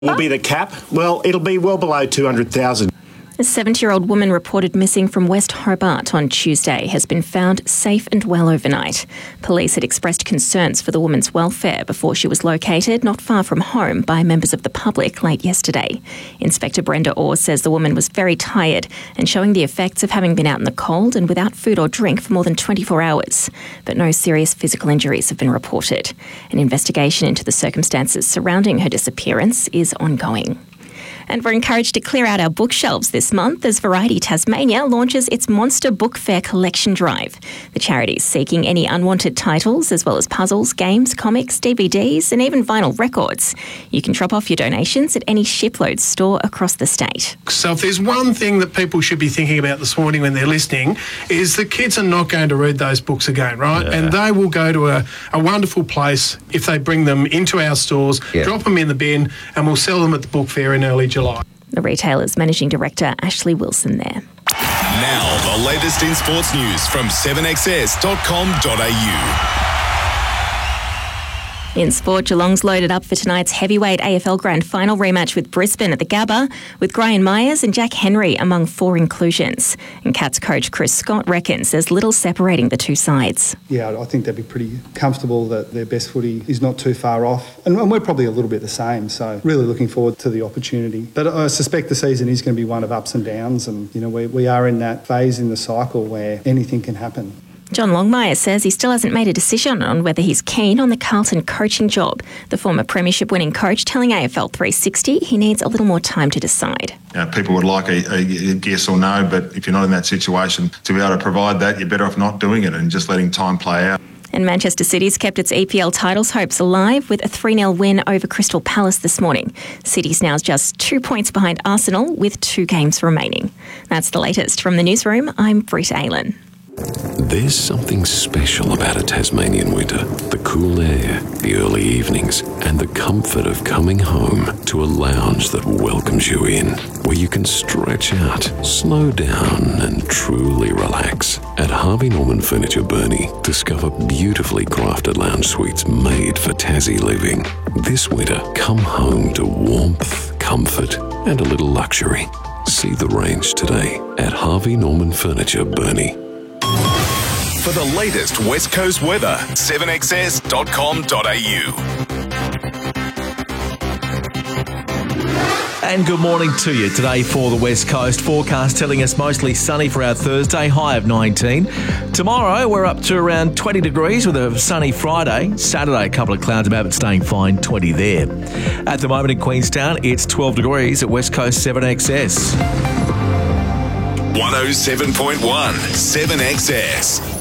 will be the cap? Well, it'll be well below 200,000. A 70-year-old woman reported missing from West Hobart on Tuesday has been found safe and well overnight. Police had expressed concerns for the woman's welfare before she was located not far from home by members of the public late yesterday. Inspector Brenda Orr says the woman was very tired and showing the effects of having been out in the cold and without food or drink for more than 24 hours. But no serious physical injuries have been reported. An investigation into the circumstances surrounding her disappearance is ongoing. And we're encouraged to clear out our bookshelves this month as Variety Tasmania launches its Monster Book Fair collection drive. The charity is seeking any unwanted titles as well as puzzles, games, comics, DVDs and even vinyl records. You can drop off your donations at any Shipload store across the state. So if there's one thing that people should be thinking about this morning when they're listening is the kids are not going to read those books again, right? Yeah. And they will go to a wonderful place if they bring them into our stores, drop them in the bin and we'll sell them at the book fair in early July. The retailer's managing director, Ashley Wilson, there. Now, the latest in sports news from 7XS.com.au. In sport, Geelong's loaded up for tonight's heavyweight AFL Grand Final rematch with Brisbane at the Gabba, with Gryan Myers and Jack Henry among 4 inclusions. And Cats coach Chris Scott reckons there's little separating the two sides. Yeah, I think they'd be pretty comfortable that their best footy is not too far off. And we're probably a little bit the same, so really looking forward to the opportunity. But I suspect the season is going to be one of ups and downs, and we are in that phase in the cycle where anything can happen. John Longmire says he still hasn't made a decision on whether he's keen on the Carlton coaching job. The former premiership-winning coach telling AFL 360 he needs a little more time to decide. People would like a yes or no, but if you're not in that situation, to be able to provide that, you're better off not doing it and just letting time play out. And Manchester City's kept its EPL titles hopes alive with a 3-0 win over Crystal Palace this morning. City's now just 2 points behind Arsenal with 2 games remaining. That's the latest from the newsroom. I'm Britt Aylan. There's something special about a Tasmanian winter. The cool air, the early evenings, and the comfort of coming home to a lounge that welcomes you in, where you can stretch out, slow down, and truly relax. At Harvey Norman Furniture Burnie, discover beautifully crafted lounge suites made for Tassie living. This winter, come home to warmth, comfort, and a little luxury. See the range today at Harvey Norman Furniture Burnie. For the latest West Coast weather, 7XS.com.au. And good morning to you. Today for the West Coast, forecast telling us mostly sunny for our Thursday, high of 19. Tomorrow we're up to around 20 degrees with a sunny Friday. Saturday, a couple of clouds about but staying fine, 20 there. At the moment in Queenstown, it's 12 degrees at West Coast 7XS. 107.1 7XS.